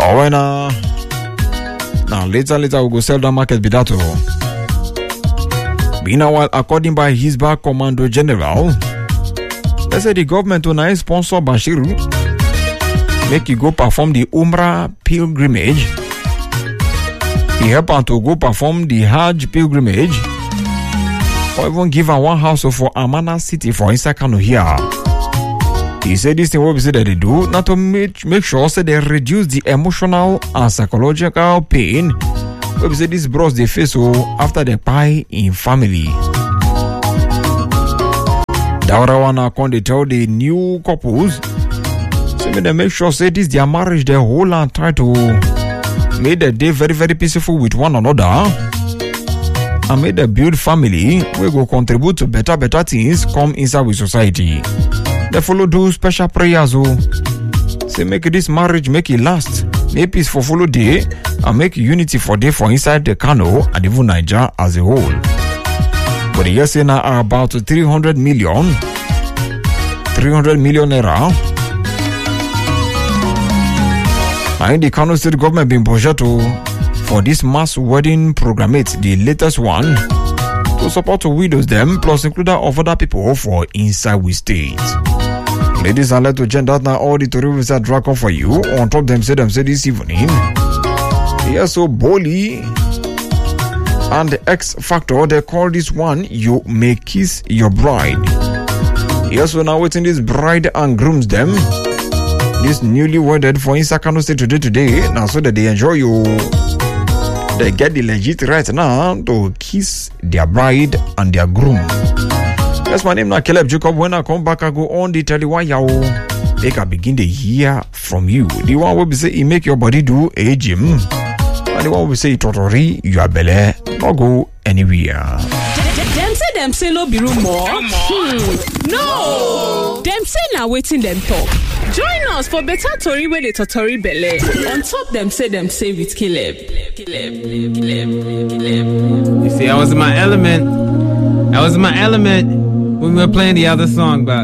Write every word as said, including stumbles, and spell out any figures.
Alright now. Now later later we'll go sell the market bidato. Meanwhile, according by Hizbah Commando General, they say the government will now sponsor Bashiru, make you go perform the Umrah pilgrimage. He help her to go perform the Hajj pilgrimage, or even give her one house for Amana City for inside Kano here. He said this thing what we say that they do, not to make, make sure so they reduce the emotional and psychological pain we say these bros they face so after they pie in family. The other one I can they tell the new couples, so they make sure say this their marriage their whole and try to make the day very very peaceful with one another, and make the build family we go contribute to better better things come inside with society. They follow do special prayers oh, say make this marriage make it last, make peace for follow day, and make unity for day for inside the Kano and even Nigeria as a whole. But the years now are about three hundred million, three hundred million naira. And the Kano state government been pushed to for this mass wedding program, the latest one, to support widows them plus include of other people for inside we state. Ladies and let to gender now all the tourists are drag for you on top them say them say this evening. Yes, so Boli and the X Factor, they call this one You May Kiss Your Bride. Yes, so now waiting this bride and grooms them, this newly wedded for inside Kano State today today, now so that they enjoy you. They get the legit right now to kiss their bride and their groom. Yes, my name is Caleb Jacob. When I come back, I go on the tell you why you make I begin to hear from you. The one will be say it make your body do a gym. And the one will say totori you are belly not go anywhere. Them say them say no be rumor. Hmm. No. Them say now waiting them talk. Join us for better tori where the totori belly. On top them say them say with Caleb. Caleb, Caleb, Caleb. You see, I was in my element. I was in my element when we were playing the other song, but